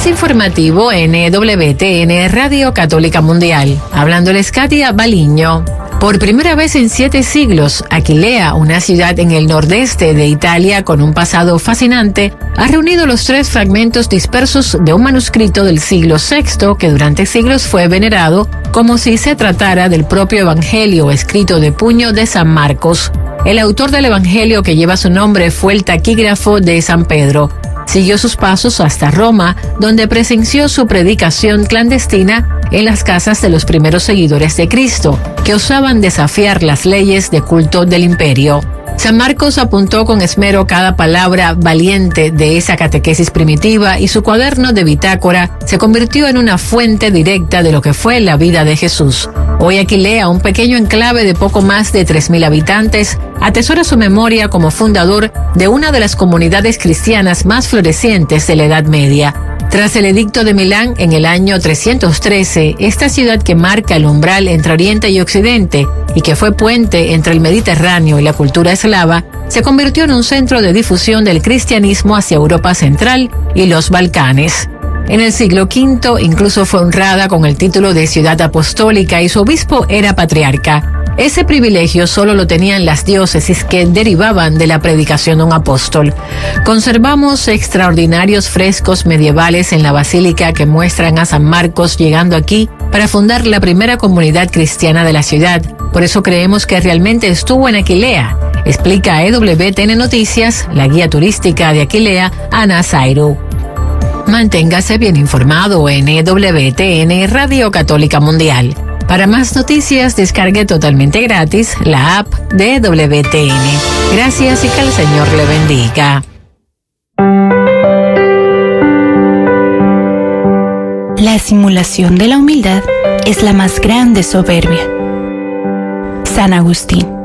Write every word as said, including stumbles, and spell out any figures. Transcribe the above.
Más informativo en W T N Radio Católica Mundial. Hablándoles Katia Baliño. Por primera vez en siete siglos, Aquilea, una ciudad en el nordeste de Italia con un pasado fascinante, ha reunido los tres fragmentos dispersos de un manuscrito del siglo sexto que durante siglos fue venerado como si se tratara del propio Evangelio escrito de puño de San Marcos. El autor del Evangelio que lleva su nombre fue el taquígrafo de San Pedro. Siguió sus pasos hasta Roma, donde presenció su predicación clandestina en las casas de los primeros seguidores de Cristo, que osaban desafiar las leyes de culto del imperio. San Marcos apuntó con esmero cada palabra valiente de esa catequesis primitiva y su cuaderno de bitácora se convirtió en una fuente directa de lo que fue la vida de Jesús. Hoy Aquilea, un pequeño enclave de poco más de tres mil habitantes, atesora su memoria como fundador de una de las comunidades cristianas más florecientes de la Edad Media. Tras el Edicto de Milán en el año trescientos trece, esta ciudad que marca el umbral entre Oriente y Occidente y que fue puente entre el Mediterráneo y la cultura eslava, se convirtió en un centro de difusión del cristianismo hacia Europa Central y los Balcanes. En el siglo quinto incluso fue honrada con el título de ciudad apostólica y su obispo era patriarca. Ese privilegio solo lo tenían las diócesis que derivaban de la predicación de un apóstol. Conservamos extraordinarios frescos medievales en la basílica que muestran a San Marcos llegando aquí para fundar la primera comunidad cristiana de la ciudad. Por eso creemos que realmente estuvo en Aquilea, explica a E W T N Noticias la guía turística de Aquilea, Ana Zairo. Manténgase bien informado en E W T N Radio Católica Mundial. Para más noticias, descargue totalmente gratis la app de W T N. Gracias y que el Señor le bendiga. La simulación de la humildad es la más grande soberbia. San Agustín.